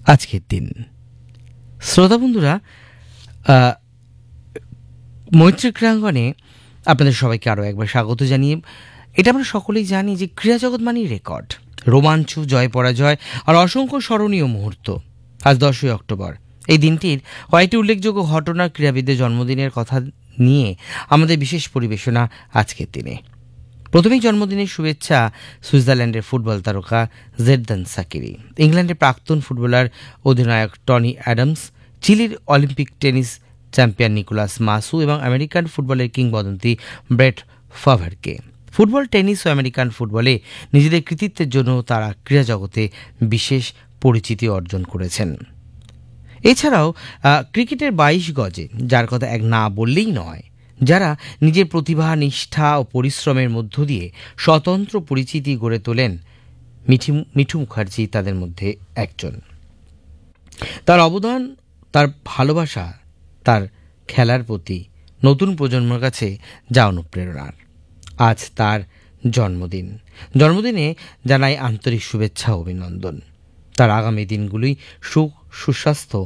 আজকের দিন। শ্রোতা বন্ধুরা, মৈত্রী ক্রীড়াঙ্গনে আপনাদের সবাইকে আরও একবার স্বাগত জানিয়ে এটা আমরা সকলেই জানি যে ক্রীড়া জগৎ মানেই রেকর্ড, রোমাঞ্চ, জয় পরাজয় আর অসংখ্য স্মরণীয় মুহূর্ত। আজ 10ই অক্টোবর, এই দিনটির কয়েকটি উল্লেখযোগ্য ঘটনার ক্রীড়াবিদদের জন্মদিনের কথা নিয়ে আমাদের বিশেষ পরিবেশনা আজকের দিনে। প্রথমেই জন্মদিনের শুভেচ্ছা সুইজারল্যান্ডের ফুটবল তারকা জেরদান সাকিরি, ইংল্যান্ডের প্রাক্তন ফুটবলার অধিনায়ক টনি অ্যাডামস, চিলির অলিম্পিক টেনিস চ্যাম্পিয়ন নিকোলাস মাসু এবং আমেরিকান ফুটবলের কিংবদন্তি ব্রেট ফাভারকে। ফুটবল, টেনিস ও আমেরিকান ফুটবলে নিজেদের কৃতিত্বের জন্য তারা ক্রীড়া জগতে বিশেষ পরিচিতি অর্জন করেছেন। এছাড়াও ক্রিকেটের 22 গজে, যার কথা এক না বললেই নয়, যারা নিজের প্রতিভা, নিষ্ঠা ও পরিশ্রমের মধ্য দিয়ে স্বতন্ত্র পরিচিতি গড়ে তোলেন, মিঠু মুখার্জি তাদের মধ্যে একজন। তার অবদান, তার ভালোবাসা, তার খেলার প্রতি নতুন প্রজন্মের কাছে যা অনুপ্রেরণার। আজ তার জন্মদিনে জানাই আন্তরিক শুভেচ্ছা ও অভিনন্দন। তার আগামী দিনগুলি সুখ, সুস্বাস্থ্য